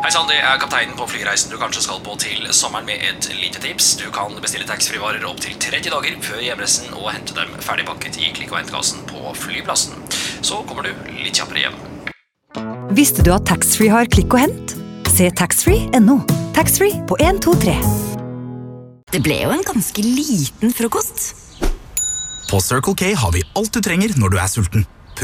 Hei sann, det kapteinen på flyreisen du kanskje skal på til sommeren med et lite tips. Du kan bestille taxfree-varer opp til 30 dager før hjemreisen og hente dem ferdigpakket i klikk- og hentkassen på flyplassen. Så kommer du litt kjappere hjem. Visste du at taxfree har klikk og hent? Se taxfree.no. Taxfree på 1, 2, 3. Det ble jo en ganske liten frokost. På Circle K har vi alt du trenger når du er sulten.